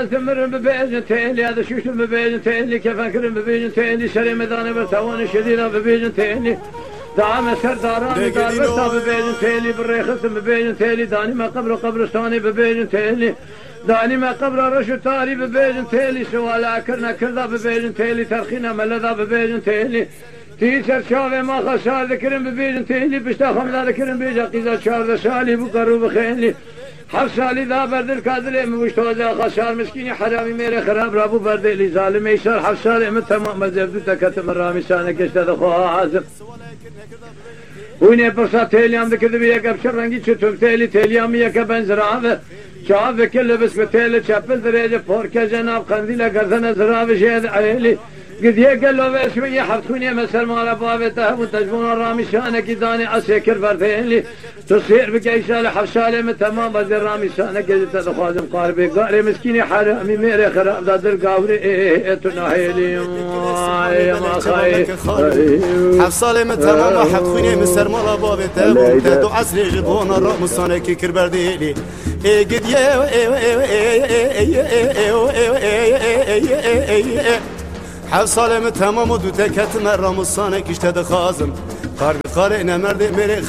ثمر ببيجن تيلي هذا شوش ببيجن تيلي كفكر ببيجن تيلي شري مدان برتوان شدينا ببيجن تيلي دعم سرداران دار برتا ببيجن تيلي بالريخس ببيجن تيلي داني ما قبرستاني ببيجن تيلي داني ما قبر رشو تاري ببيجن تيلي سوالا كرنا كردا ببيجن تيلي ترخينا ملدا ببيجن تيلي تيسر شاوه ما خسار ذكرن ببيجن تيلي بشتا خمدا ذكرن بيجا قيزا شارد سالي بقرو بخيلي حف سالی دا بردل کادر مشتوزا خسار مسکینی حرامی میره خراب رابو بردلی ظالم ایشار حف سالی من تمام مزبدو تکتم رامی سانه کشته دخواه حازم وینه پرسا تیلیام دکرده بی یک ابشر رنگی چطور تیلیامی یک بنزرابه چاوه کل بس به تیل چپل دریجه پورکه جناب قندیل گردن زرابه شید عیلی قد يقلوا بشوية حفتوني مسر مال بابته وتجبون الرامي شانك داني اسكر بردين تصير بقيسال حفصالي من تمام بدر رامي شانك تدخوازم قاربي قاري مسكيني حرامي ميري خراب دادر قاوري تناهيلي ما خاي حفصالي من تمام حفتوني مسر مال بابته وتدو عسري جبون الرامي شانك كربرديلي قد حفصالي من تمام ودو تكت مرام الصانك اشتد خازم قاربي قارئنا مرد ميري